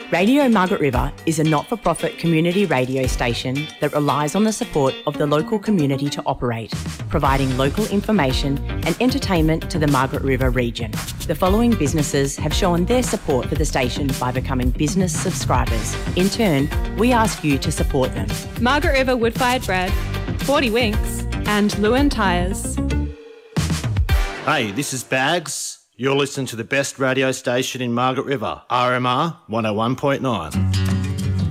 Radio Margaret River is a not-for-profit community radio station that relies on the support of the local community to operate, providing local information and entertainment to the Margaret River region. The following businesses have shown their support for the station by becoming business subscribers. In turn, we ask you to support them. Margaret River Wood-Fired Bread, 40 Winks and Lewin Tyres. Hey, this is Bags. You're listening to the best radio station in Margaret River, RMR 101.9.